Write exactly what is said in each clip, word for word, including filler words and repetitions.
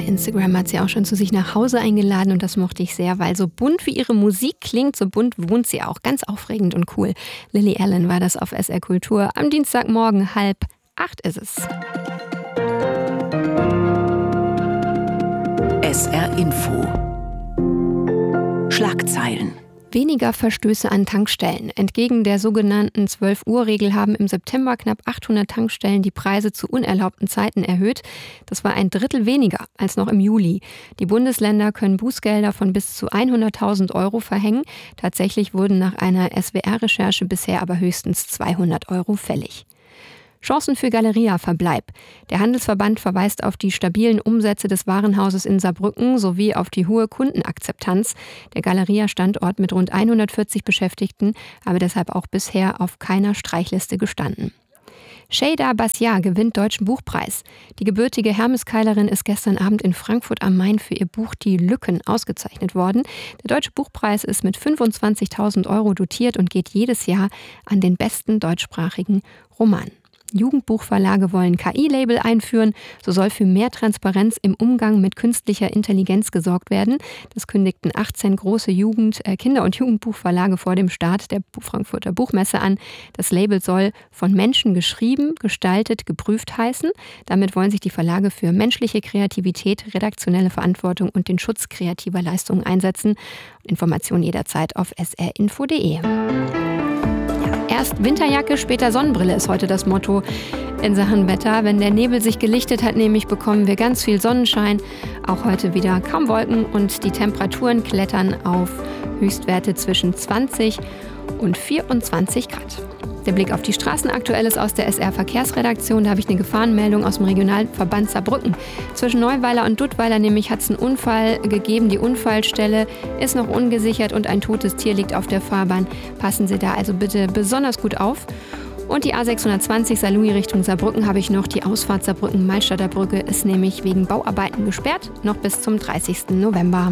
Instagram hat sie auch schon zu sich nach Hause eingeladen und das mochte ich sehr, weil so bunt wie ihre Musik klingt, so bunt wohnt sie auch. Ganz aufregend und cool. Lily Allen war das auf S R Kultur. Am Dienstagmorgen halb acht ist es. S R Info. Schlagzeilen. Weniger Verstöße an Tankstellen. Entgegen der sogenannten zwölf-Uhr-Regel haben im September knapp achthundert Tankstellen die Preise zu unerlaubten Zeiten erhöht. Das war ein Drittel weniger als noch im Juli. Die Bundesländer können Bußgelder von bis zu hunderttausend Euro verhängen. Tatsächlich wurden nach einer S W R-Recherche bisher aber höchstens zweihundert Euro fällig. Chancen für Galeria Verbleib. Der Handelsverband verweist auf die stabilen Umsätze des Warenhauses in Saarbrücken sowie auf die hohe Kundenakzeptanz. Der Galeria-Standort mit rund hundertvierzig Beschäftigten habe deshalb auch bisher auf keiner Streichliste gestanden. Şeyda Basyar gewinnt Deutschen Buchpreis. Die gebürtige Hermeskeilerin ist gestern Abend in Frankfurt am Main für ihr Buch Die Lücken ausgezeichnet worden. Der Deutsche Buchpreis ist mit fünfundzwanzigtausend Euro dotiert und geht jedes Jahr an den besten deutschsprachigen Roman. Jugendbuchverlage wollen K I-Label einführen. So soll für mehr Transparenz im Umgang mit künstlicher Intelligenz gesorgt werden. Das kündigten achtzehn große Jugend-, äh, Kinder- und Jugendbuchverlage vor dem Start der Frankfurter Buchmesse an. Das Label soll von Menschen geschrieben, gestaltet, geprüft heißen. Damit wollen sich die Verlage für menschliche Kreativität, redaktionelle Verantwortung und den Schutz kreativer Leistungen einsetzen. Informationen jederzeit auf s r info punkt d e. Erst Winterjacke, später Sonnenbrille ist heute das Motto in Sachen Wetter. Wenn der Nebel sich gelichtet hat, nämlich bekommen wir ganz viel Sonnenschein. Auch heute wieder kaum Wolken und die Temperaturen klettern auf Höchstwerte zwischen zwanzig und vierundzwanzig Grad. Der Blick auf die Straßen aktuell ist aus der S R-Verkehrsredaktion. Da habe ich eine Gefahrenmeldung aus dem Regionalverband Saarbrücken. Zwischen Neuweiler und Duttweiler nämlich hat es einen Unfall gegeben. Die Unfallstelle ist noch ungesichert und ein totes Tier liegt auf der Fahrbahn. Passen Sie da also bitte besonders gut auf. Und die A sechshundertzwanzig Saarlouis Richtung Saarbrücken habe ich noch. Die Ausfahrt Saarbrücken-Malstadter Brücke ist nämlich wegen Bauarbeiten gesperrt, noch bis zum dreißigsten November.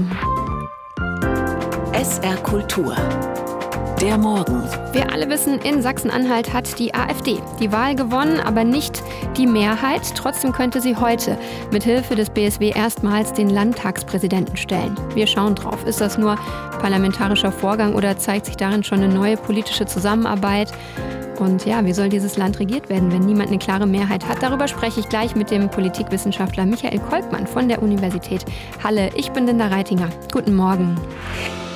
S R Kultur. Der Morgen. Wir alle wissen, in Sachsen-Anhalt hat die AfD die Wahl gewonnen, aber nicht die Mehrheit. Trotzdem könnte sie heute mit Hilfe des B S W erstmals den Landtagspräsidenten stellen. Wir schauen drauf. Ist das nur parlamentarischer Vorgang oder zeigt sich darin schon eine neue politische Zusammenarbeit? Und ja, wie soll dieses Land regiert werden, wenn niemand eine klare Mehrheit hat? Darüber spreche ich gleich mit dem Politikwissenschaftler Michael Kolbmann von der Universität Halle. Ich bin Linda Reitinger. Guten Morgen.